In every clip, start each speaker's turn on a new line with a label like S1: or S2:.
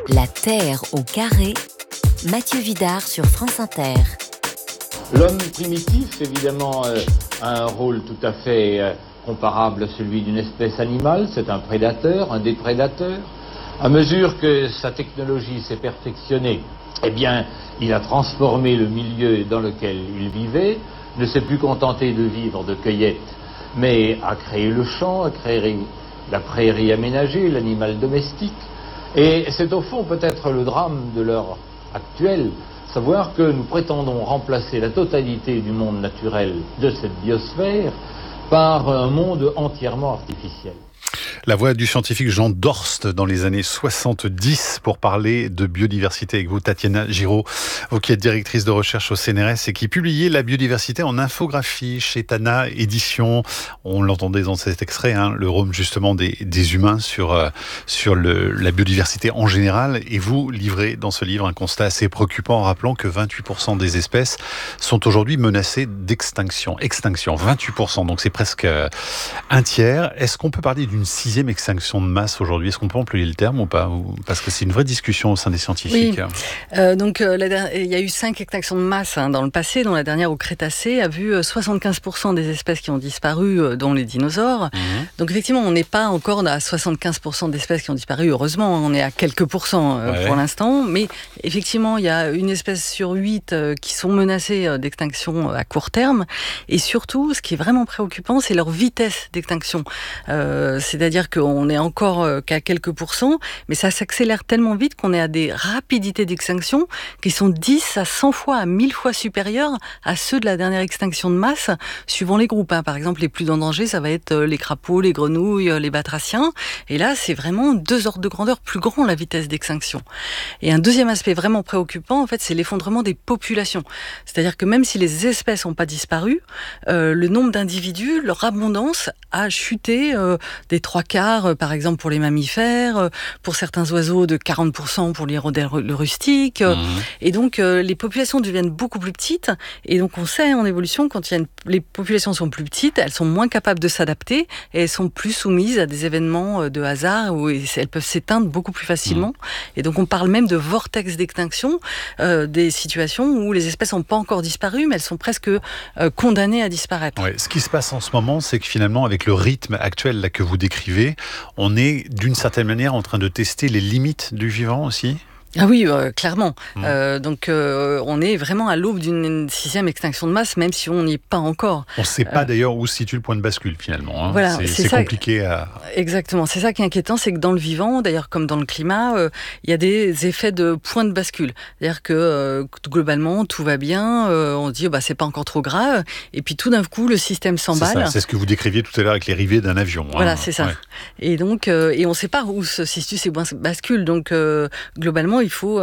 S1: La Terre au carré, Mathieu Vidard sur France Inter.
S2: L'homme primitif, évidemment, a un rôle tout à fait comparable à celui d'une espèce animale. C'est un prédateur, un déprédateur. À mesure que sa technologie s'est perfectionnée, eh bien, il a transformé le milieu dans lequel il vivait, ne s'est plus contenté de vivre de cueillette, mais a créé le champ, a créé la prairie aménagée, l'animal domestique. Et c'est au fond peut-être le drame de l'heure actuelle, savoir que nous prétendons remplacer la totalité du monde naturel de cette biosphère par un monde entièrement artificiel.
S3: La voix du scientifique Jean Dorst dans les années 70 pour parler de biodiversité avec vous, Tatiana Giraud, vous qui êtes directrice de recherche au CNRS et qui publiez la biodiversité en infographie chez Tana Éditions. On l'entendait dans cet extrait, le rôle justement des humains sur la biodiversité en général. Et vous livrez dans ce livre un constat assez préoccupant en rappelant que 28% des espèces sont aujourd'hui menacées d'extinction. Extinction, 28%, donc c'est presque un tiers. Est-ce qu'on peut parler d'une sixième extinction de masse aujourd'hui? Est-ce qu'on peut employer le terme ou pas? Parce que c'est une vraie discussion au sein des scientifiques.
S4: Oui. Donc il y a eu 5 extinctions de masse dans le passé, dont la dernière au Crétacé a vu 75% des espèces qui ont disparu, dont les dinosaures. Donc effectivement, on n'est pas encore à 75% d'espèces qui ont disparu, heureusement, on est à quelques pourcents pour l'instant, mais effectivement, il y a une espèce sur 8 qui sont menacées d'extinction à court terme, et surtout, ce qui est vraiment préoccupant, c'est leur vitesse d'extinction. C'est-à-dire qu'on est encore qu'à quelques pourcents, mais ça s'accélère tellement vite qu'on est à des rapidités d'extinction qui sont 10 à 100 fois, à 1000 fois supérieures à ceux de la dernière extinction de masse, suivant les groupes. Par exemple, les plus en danger, ça va être les crapauds, les grenouilles, les batraciens. Et là, c'est vraiment 2 ordres de grandeur plus grand, la vitesse d'extinction. Et un deuxième aspect vraiment préoccupant, en fait, c'est l'effondrement des populations. C'est-à-dire que même si les espèces n'ont pas disparu, le nombre d'individus, leur abondance a chuté des 3/4, par exemple, pour les mammifères, pour certains oiseaux de 40% pour l'hirondelle rustique. Et donc, les populations deviennent beaucoup plus petites. Et donc, on sait en évolution, quand les populations sont plus petites, elles sont moins capables de s'adapter et elles sont plus soumises à des événements de hasard où elles peuvent s'éteindre beaucoup plus facilement. Et donc, on parle même de vortex d'extinction, des situations où les espèces n'ont pas encore disparu, mais elles sont presque condamnées à disparaître.
S3: Ouais, ce qui se passe en ce moment, c'est que finalement, avec le rythme actuel là, que vous décrivez, on est d'une certaine manière en train de tester les limites du vivant aussi?
S4: Ah oui, clairement. Donc, on est vraiment à l'aube d'une 6e extinction de masse, même si on n'y est pas encore.
S3: On ne sait pas d'ailleurs où se situe le point de bascule finalement.
S4: Voilà,
S3: c'est compliqué à...
S4: Exactement. C'est ça qui est inquiétant, c'est que dans le vivant, d'ailleurs comme dans le climat, il y a des effets de point de bascule. C'est-à-dire que globalement, tout va bien, on se dit c'est pas encore trop grave, et puis tout d'un coup, le système s'emballe.
S3: C'est ce que vous décriviez tout à l'heure avec les rivets d'un avion.
S4: Voilà, c'est ça. Ouais. Et donc, et on ne sait pas où se situent ces points de bascule. Donc, globalement, il faut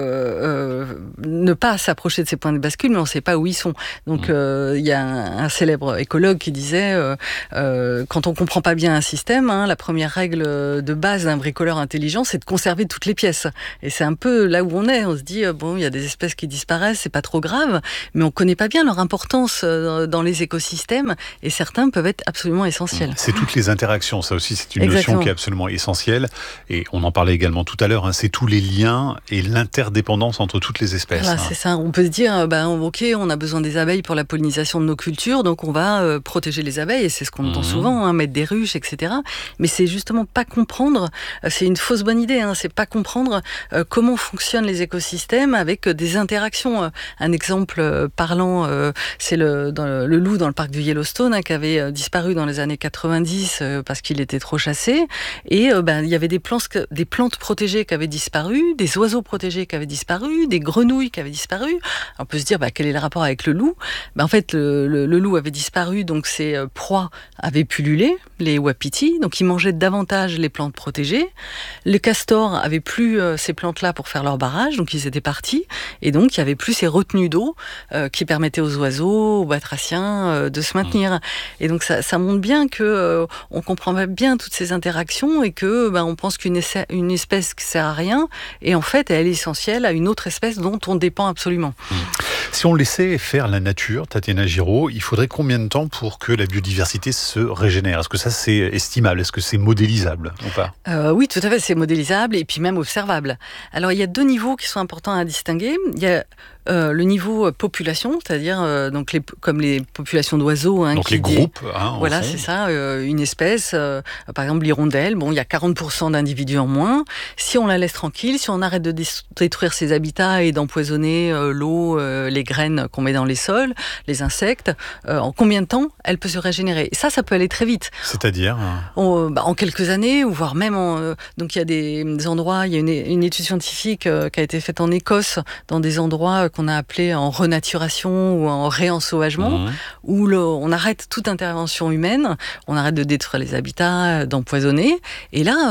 S4: ne pas s'approcher de ces points de bascule, mais on ne sait pas où ils sont. Donc, il y a un célèbre écologue qui disait quand on ne comprend pas bien un système, la première règle de base d'un bricoleur intelligent, c'est de conserver toutes les pièces. Et c'est un peu là où on est. On se dit, il y a des espèces qui disparaissent, c'est pas trop grave, mais on ne connaît pas bien leur importance dans les écosystèmes, et certains peuvent être absolument essentiels.
S3: C'est toutes les interactions, ça aussi, c'est une notion qui est absolument essentielle. Et on en parlait également tout à l'heure, c'est tous les liens et l'interdépendance entre toutes les espèces.
S4: Voilà, c'est ça. On peut se dire, ok, on a besoin des abeilles pour la pollinisation de nos cultures, donc on va protéger les abeilles, et c'est ce qu'on entend souvent, mettre des ruches, etc. Mais c'est justement pas comprendre, c'est une fausse bonne idée, c'est pas comprendre comment fonctionnent les écosystèmes avec des interactions. Un exemple parlant, c'est le loup dans le parc du Yellowstone, qui avait disparu dans les années 90 parce qu'il était trop chassé, et il y avait des plantes protégées qui avaient disparu, des oiseaux protégés qui avaient disparu, des grenouilles qui avaient disparu. On peut se dire quel est le rapport avec le loup? En fait, le loup avait disparu, donc ses proies avaient pullulé, les wapitis, donc ils mangeaient davantage les plantes protégées. Les castors avaient plus ces plantes-là pour faire leur barrage, donc ils étaient partis, et donc il y avait plus ces retenues d'eau qui permettaient aux oiseaux, aux batraciens de se maintenir. Et donc ça montre bien que on comprend pas bien toutes ces interactions, et que on pense qu'une espèce qui sert à rien, et en fait elle est essentielle à une autre espèce dont on dépend absolument.
S3: Si on laissait faire la nature, Tatiana Giraud, il faudrait combien de temps pour que la biodiversité se régénère? Est-ce que ça c'est estimable? Est-ce que c'est modélisable ou pas?
S4: Oui, tout à fait, c'est modélisable et puis même observable. Alors il y a deux niveaux qui sont importants à distinguer. Il y a le niveau population, c'est-à-dire donc comme les populations d'oiseaux.
S3: Donc les groupes.
S4: Voilà, c'est ça. Une espèce, par exemple l'hirondelle, il y a 40% d'individus en moins. Si on la laisse tranquille, si on arrête de détruire ses habitats et d'empoisonner l'eau, les graines qu'on met dans les sols, les insectes, en combien de temps elle peut se régénérer? Ça peut aller très vite.
S3: C'est-à-dire
S4: en quelques années, ou voire même donc il y a des endroits, il y a une étude scientifique qui a été faite en Écosse, dans des endroits qu'on a appelés en renaturation ou en réensauvagement, où on arrête toute intervention humaine, on arrête de détruire les habitats, d'empoisonner, et là,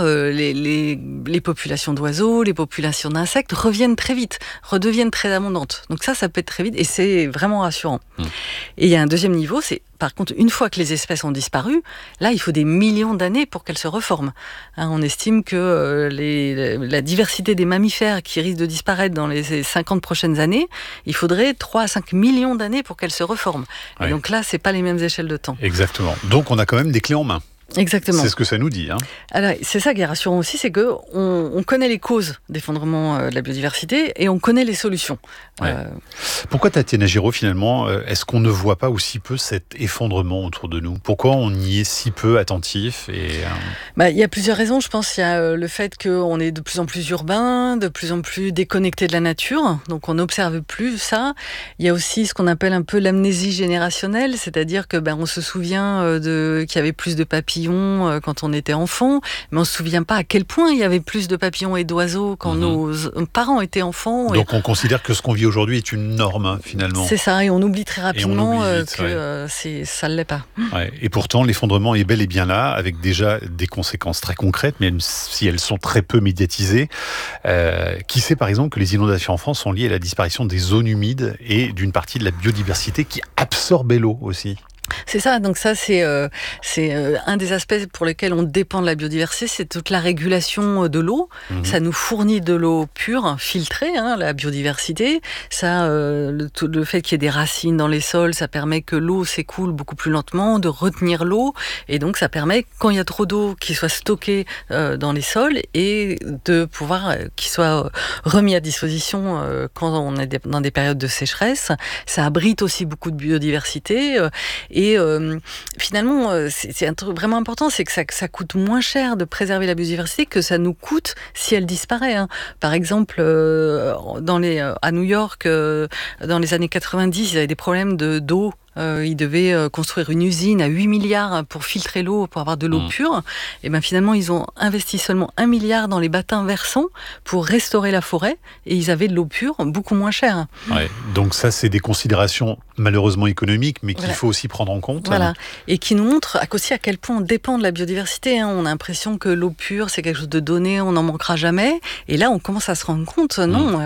S4: les populations d'oiseaux, les populations d'insectes reviennent très vite, redeviennent très abondantes. Donc ça peut être très vite, et c'est vraiment rassurant. Et il y a un deuxième niveau, c'est par contre, une fois que les espèces ont disparu, là, il faut des millions d'années pour qu'elles se reforment. On estime que la diversité des mammifères qui risquent de disparaître dans les 50 prochaines années, il faudrait 3 à 5 millions d'années pour qu'elles se reforment. Et donc là, c'est pas les mêmes échelles de temps.
S3: Exactement. Donc on a quand même des clés en main.
S4: Exactement.
S3: C'est ce que ça nous dit.
S4: Alors, c'est ça qui est rassurant aussi, c'est qu'on connaît les causes d'effondrement de la biodiversité et on connaît les solutions.
S3: Pourquoi, Tatiana Giraud, finalement, est-ce qu'on ne voit pas aussi peu cet effondrement autour de nous? Pourquoi on y est si peu attentif
S4: Il y a plusieurs raisons. Je pense qu'il y a le fait qu'on est de plus en plus urbain, de plus en plus déconnecté de la nature, donc on n'observe plus ça. Il y a aussi ce qu'on appelle un peu l'amnésie générationnelle, c'est-à-dire que on se souvient qu'il y avait plus de papillons quand on était enfant, mais on ne se souvient pas à quel point il y avait plus de papillons et d'oiseaux quand nos parents étaient enfants.
S3: Donc on considère que ce qu'on vit aujourd'hui est une norme, finalement.
S4: C'est ça, et on oublie très rapidement que ça ne l'est pas.
S3: Et pourtant, l'effondrement est bel et bien là, avec déjà des conséquences très concrètes, même si elles sont très peu médiatisées. Qui sait, par exemple, que les inondations en France sont liées à la disparition des zones humides et d'une partie de la biodiversité qui absorbait l'eau aussi?
S4: C'est ça, donc ça c'est un des aspects pour lesquels on dépend de la biodiversité, c'est toute la régulation de l'eau. Ça nous fournit de l'eau pure, filtrée, la biodiversité. Ça, le fait qu'il y ait des racines dans les sols, ça permet que l'eau s'écoule beaucoup plus lentement, de retenir l'eau, et donc ça permet, quand il y a trop d'eau, qu'il soit stocké dans les sols et de pouvoir qu'il soit remis à disposition quand on est dans des périodes de sécheresse. Ça abrite aussi beaucoup de biodiversité. Et finalement, c'est un truc vraiment important, c'est que ça coûte moins cher de préserver la biodiversité que ça nous coûte si elle disparaît. Par exemple, à New York, dans les années 90, il y avait des problèmes d'eau. Ils devaient construire une usine à 8 milliards pour filtrer l'eau, pour avoir de l'eau pure. Et finalement, ils ont investi seulement 1 milliard dans les bassins versants pour restaurer la forêt. Et ils avaient de l'eau pure beaucoup moins chère.
S3: Donc ça, c'est des considérations malheureusement économiques, mais qu'il faut aussi prendre en compte.
S4: Voilà. Et qui nous montrent aussi à quel point on dépend de la biodiversité. On a l'impression que l'eau pure, c'est quelque chose de donné, on n'en manquera jamais. Et là, on commence à se rendre compte,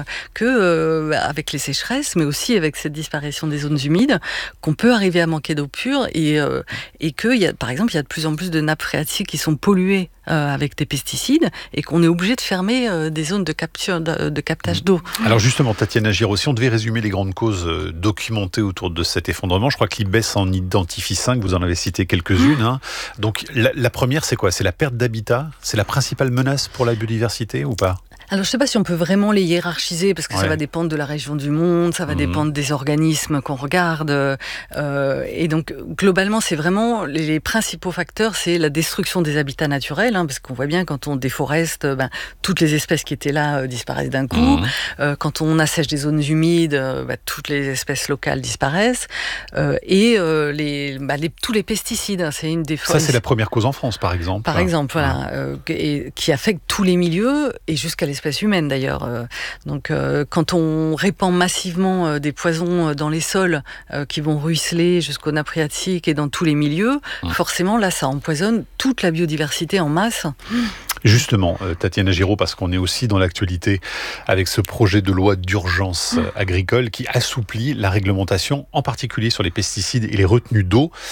S4: que avec les sécheresses, mais aussi avec cette disparition des zones humides, qu'on peut arriver à manquer d'eau pure et que, par exemple, il y a de plus en plus de nappes phréatiques qui sont polluées avec des pesticides et qu'on est obligé de fermer des zones de captage d'eau.
S3: Alors justement, Tatiana Giraud, si on devait résumer les grandes causes documentées autour de cet effondrement, je crois que l'IBES en identifie 5, vous en avez cité quelques-unes. Donc la première, c'est quoi? C'est la perte d'habitat? C'est la principale menace pour la biodiversité ou pas?
S4: Alors, je ne sais pas si on peut vraiment les hiérarchiser, parce que ça va dépendre de la région du monde, ça va dépendre des organismes qu'on regarde. Et donc, globalement, c'est vraiment les principaux facteurs, c'est la destruction des habitats naturels, parce qu'on voit bien, quand on déforeste, toutes les espèces qui étaient là disparaissent d'un coup. Quand on assèche des zones humides, toutes les espèces locales disparaissent. Et tous les pesticides, c'est une des...
S3: Ça, c'est la première cause en France, par exemple.
S4: Par exemple, voilà, et qui affecte tous les milieux, et jusqu'à l'espèce humaine d'ailleurs. Donc quand on répand massivement des poisons dans les sols qui vont ruisseler jusqu'aux nappes phréatiques et dans tous les milieux, forcément là ça empoisonne toute la biodiversité en masse.
S3: Justement, Tatiana Giraud, parce qu'on est aussi dans l'actualité avec ce projet de loi d'urgence agricole qui assouplit la réglementation, en particulier sur les pesticides et les retenues d'eau.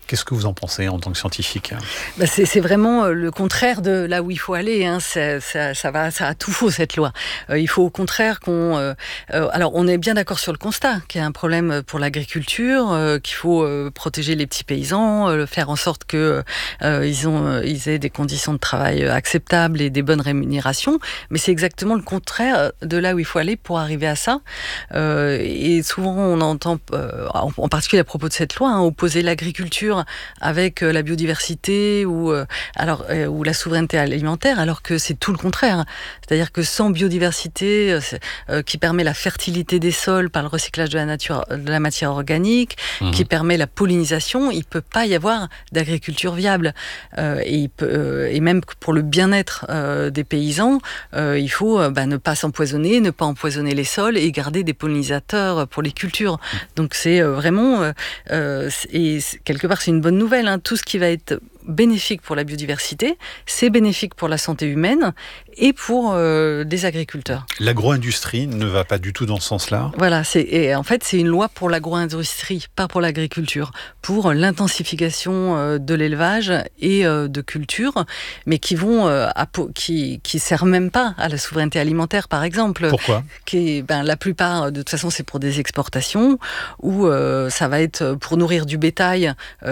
S3: Qu'est-ce que vous en pensez en tant que scientifique ?
S4: C'est vraiment le contraire de là où il faut aller. Hein. Ça a tout faux cette loi. Il faut au contraire alors on est bien d'accord sur le constat qu'il y a un problème pour l'agriculture, qu'il faut protéger les petits paysans, faire en sorte que ils aient des conditions de travail acceptables et des bonnes rémunérations. Mais c'est exactement le contraire de là où il faut aller pour arriver à ça. Et souvent on entend, en particulier à propos de cette loi, opposer l'agriculture avec la biodiversité ou la souveraineté alimentaire, alors que c'est tout le contraire. C'est-à-dire que sans biodiversité qui permet la fertilité des sols par le recyclage de la matière organique, qui permet la pollinisation, il ne peut pas y avoir d'agriculture viable. Et même pour le bien-être des paysans, il faut ne pas s'empoisonner, ne pas empoisonner les sols et garder des pollinisateurs pour les cultures. Donc c'est vraiment... et quelque part, c'est une bonne nouvelle. Hein. Tout ce qui va être bénéfique pour la biodiversité, c'est bénéfique pour la santé humaine et pour des agriculteurs.
S3: L'agro-industrie ne va pas du tout dans ce sens-là.
S4: Voilà, en fait, c'est une loi pour l'agro-industrie, pas pour l'agriculture, pour l'intensification de l'élevage et de culture, mais qui servent même pas à la souveraineté alimentaire, par exemple.
S3: Pourquoi ?
S4: La plupart, de toute façon, c'est pour des exportations, ou ça va être pour nourrir du bétail,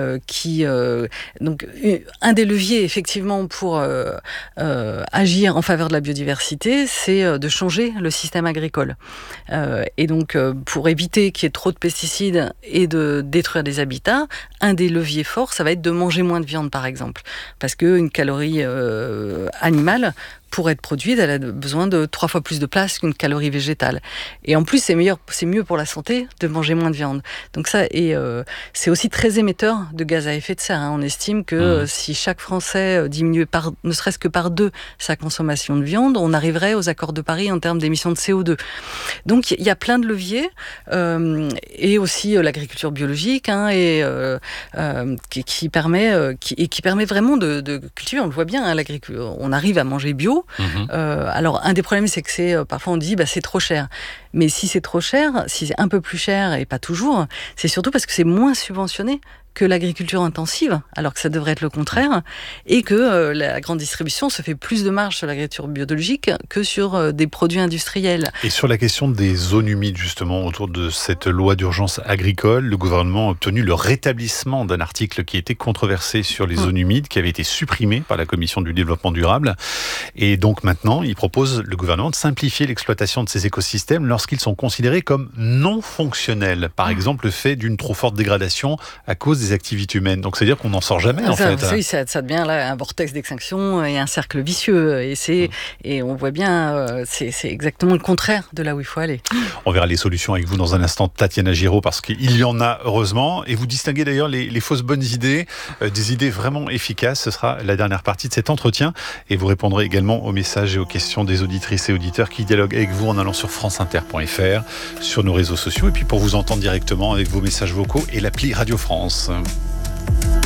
S4: donc un des leviers, effectivement, pour agir en faveur de la biodiversité, c'est de changer le système agricole. Et donc, pour éviter qu'il y ait trop de pesticides et de détruire des habitats, un des leviers forts, ça va être de manger moins de viande, par exemple. Parce qu'une calorie animale, pour être produite, elle a besoin de 3 fois plus de place qu'une calorie végétale. Et en plus, c'est mieux pour la santé de manger moins de viande. Donc ça, c'est aussi très émetteur de gaz à effet de serre. Hein. On estime que si chaque Français diminuait ne serait-ce que par 2 sa consommation de viande, on arriverait aux accords de Paris en termes d'émissions de CO2. Donc il y a plein de leviers, et aussi l'agriculture biologique, qui permet vraiment de cultiver. On le voit bien, hein, on arrive à manger bio. Alors un des problèmes, c'est que parfois on dit c'est trop cher. Mais si c'est trop cher, si c'est un peu plus cher et pas toujours, c'est surtout parce que c'est moins subventionné que l'agriculture intensive, alors que ça devrait être le contraire, et que la grande distribution se fait plus de marge sur l'agriculture biologique que sur des produits industriels.
S3: Et sur la question des zones humides, justement, autour de cette loi d'urgence agricole, le gouvernement a obtenu le rétablissement d'un article qui était controversé sur les zones humides, qui avait été supprimé par la Commission du développement durable. Et donc maintenant, il propose, le gouvernement, de simplifier l'exploitation de ces écosystèmes lorsqu'ils sont considérés comme non fonctionnels. Par exemple, le fait d'une trop forte dégradation à cause des activités humaines. Donc, c'est-à-dire qu'on n'en sort jamais, en fait.
S4: Oui, ça devient là un vortex d'extinction et un cercle vicieux. Et on voit bien, c'est exactement le contraire de là où il faut aller.
S3: On verra les solutions avec vous dans un instant, Tatiana Giraud, parce qu'il y en a, heureusement. Et vous distinguez d'ailleurs les fausses bonnes idées, des idées vraiment efficaces. Ce sera la dernière partie de cet entretien. Et vous répondrez également aux messages et aux questions des auditrices et auditeurs qui dialoguent avec vous en allant sur franceinter.fr, sur nos réseaux sociaux. Et puis pour vous entendre directement avec vos messages vocaux et l'appli Radio France.